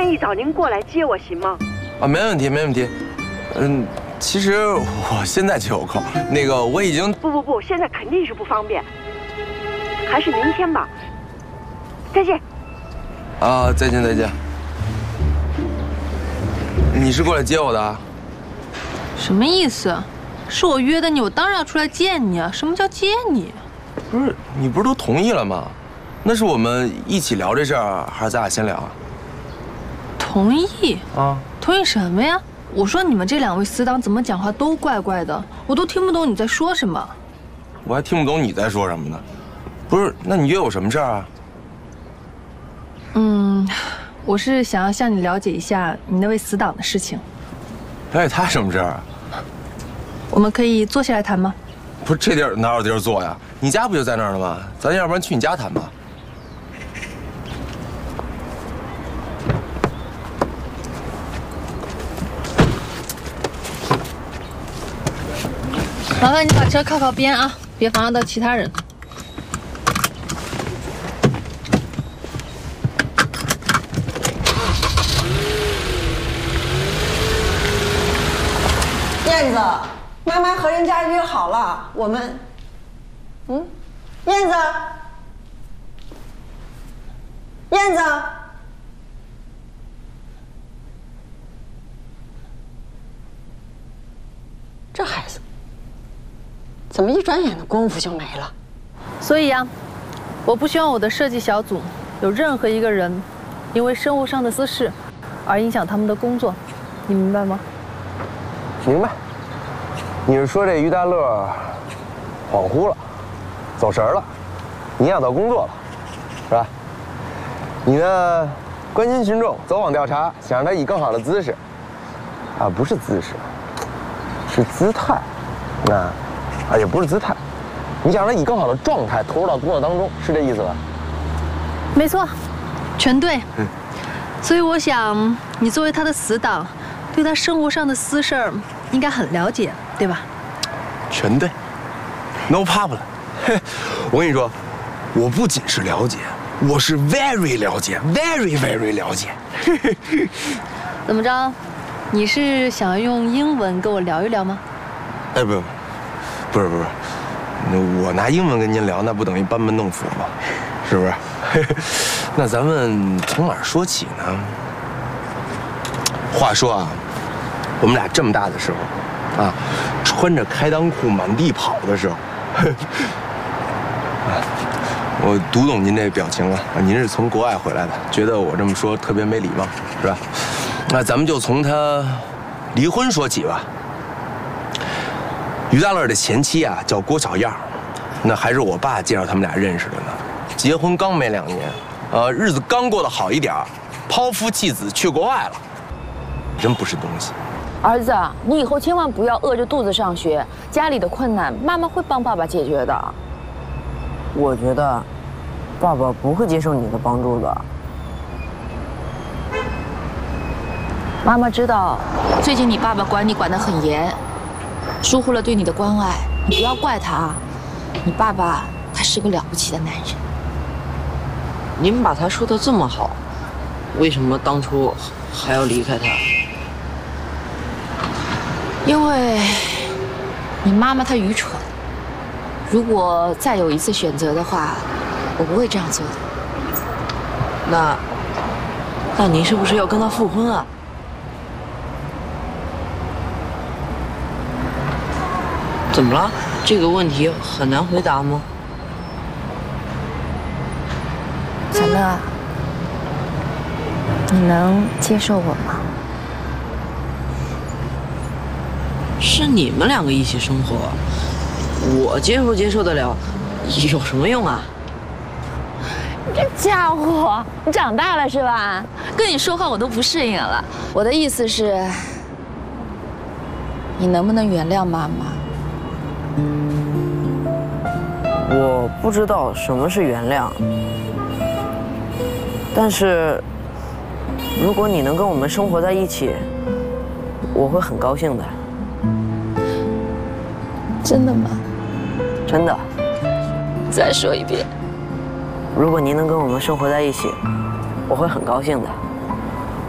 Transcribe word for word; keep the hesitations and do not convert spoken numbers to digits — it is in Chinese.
天一早您过来接我行吗？ 啊，没问题，没问题。嗯，其实我现在就有空。那个我已经…… 不不不，现在肯定是不方便，还是明天吧。再见。 啊，再见再见。你是过来接我的？ 什么意思？是我约的你，我当然要出来见你啊！什么叫接你？ 不是，你不是都同意了吗？那是我们一起聊这事儿，还是咱俩先聊啊？ 同意啊？ 同意什么呀？我说你们这两位死党怎么讲话都怪怪的，我都听不懂你在说什么。 我还听不懂你在说什么呢。不是，那你约我什么事儿啊？ 嗯，我是想要向你了解一下你那位死党的事情。 了解他什么事儿啊？ 我们可以坐下来谈吗？ 不是，这地儿哪有地儿坐呀？你家不就在那儿呢吗？咱要不然去你家谈吧。 麻烦你把车靠靠边啊，别妨碍到其他人。 燕子，妈妈和人家约好了，我们，嗯，燕子，燕子，这孩子怎么一转眼的功夫就没了？ 所以啊，我不希望我的设计小组有任何一个人因为生活上的私事而影响他们的工作，你明白吗？ 明白。你是说这于大乐恍惚了，走神了，影响到工作了，是吧？你呢，关心群众，走访调查，想让他以更好的姿势，啊，不是姿势，是姿态，那啊也不是姿态，你想让他以更好的状态投入到工作当中，是这意思吧？ 没错，全对。嗯。所以我想，你作为他的死党，对他生活上的私事儿应该很了解，对吧？ 全对 ，no problem。我跟你说，我不仅是了解，我是 very 了解 ，very very 了解。 怎么着？你是想要用英文跟我聊一聊吗？ 哎，不，不是不是，那我拿英文跟您聊，那不等于班门弄斧吗？是不是？那咱们从哪儿说起呢？话说啊，我们俩这么大的时候，啊，穿着开裆裤满地跑的时候，啊，我读懂您这表情了啊，您是从国外回来的，觉得我这么说特别没礼貌，是吧？那咱们就从他离婚说起吧。于大乐的前妻啊叫郭小燕，那还是我爸介绍他们俩认识的呢。结婚刚没两年，呃，日子刚过得好一点，抛夫弃子去国外了，真不是东西。 儿子，你以后千万不要饿着肚子上学，家里的困难妈妈会帮爸爸解决的。 我觉得，爸爸不会接受你的帮助的。 妈妈知道，最近你爸爸管你管得很严，疏忽了对你的关爱，你不要怪他。你爸爸他是个了不起的男人。 您把他说得这么好，为什么当初还要离开他？ 因为你妈妈她愚蠢。如果再有一次选择的话，我不会这样做的。 那，那您是不是要跟他复婚啊？怎么了？这个问题很难回答吗？ 小乐，你能接受我吗？ 是你们两个一起生活，我接受接受得了，有什么用啊？ 这家伙，你长大了是吧？跟你说话我都不适应了。我的意思是，你能不能原谅妈妈？ 我不知道什么是原谅，但是如果你能跟我们生活在一起，我会很高兴的。 真的吗？ 真的。 再说一遍。 如果您能跟我们生活在一起，我会很高兴的。